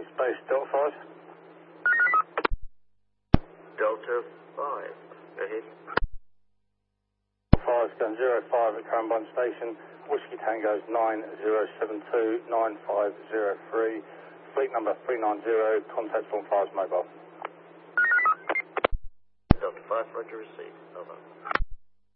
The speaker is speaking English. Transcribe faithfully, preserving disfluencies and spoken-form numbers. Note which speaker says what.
Speaker 1: White space, Delta five.
Speaker 2: Delta five. Go ahead.
Speaker 1: five, gun zero five at Caranbine Station. Whiskey Tango's nine zero seven two nine five zero three. Fleet number three nine zero. Contact from Fives Mobile.
Speaker 2: Delta five, roger, received. Over.